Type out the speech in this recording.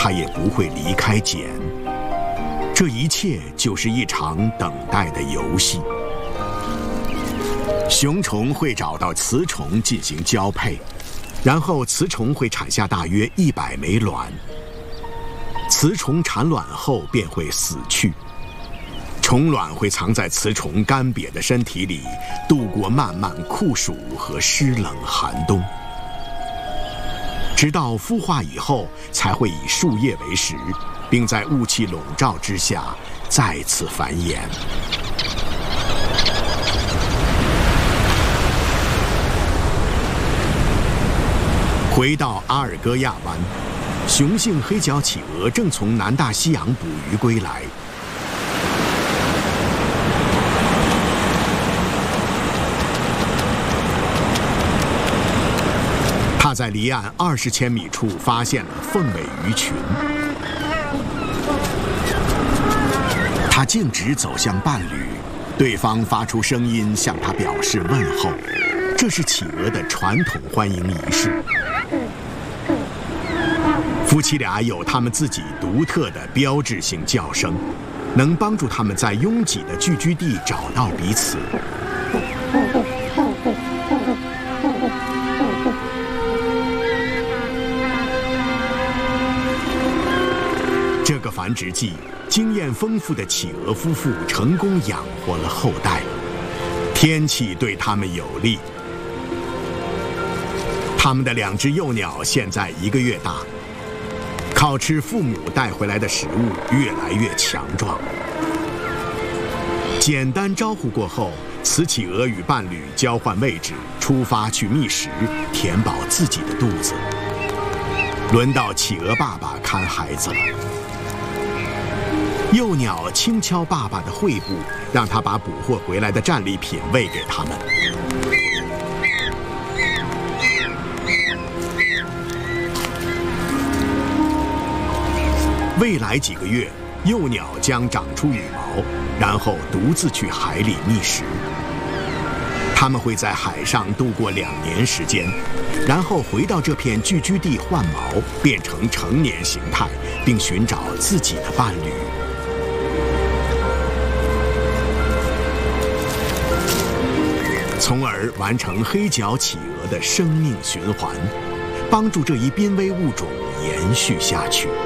它也不会离开茧。这一切就是一场等待的游戏。雄虫会找到雌虫进行交配，然后雌虫会产下大约100枚卵。雌虫产卵后便会死去，虫卵会藏在雌虫干瘪的身体里，度过漫漫酷暑和湿冷寒冬，直到孵化以后才会以树叶为食，并在雾气笼罩之下再次繁衍。回到阿尔戈亚湾，雄性黑脚企鹅正从南大西洋捕鱼归来。他在离岸20千米处发现了凤尾鱼群，他径直走向伴侣，对方发出声音向他表示问候，这是企鹅的传统欢迎仪式。夫妻俩有他们自己独特的标志性叫声，能帮助他们在拥挤的聚居地找到彼此。这个繁殖季，经验丰富的企鹅夫妇成功养活了后代。天气对他们有利，他们的2只幼鸟现在1个月大，靠吃父母带回来的食物越来越强壮。简单招呼过后，雌企鹅与伴侣交换位置，出发去觅食，填饱自己的肚子。轮到企鹅爸爸看孩子了。幼鸟轻敲爸爸的喙部，让他把捕获回来的战利品喂给他们。未来几个月，幼鸟将长出羽毛，然后独自去海里觅食。它们会在海上度过2年时间，然后回到这片聚居地换毛，变成成年形态，并寻找自己的伴侣。从而完成黑脚企鹅的生命循环，帮助这一濒危物种延续下去。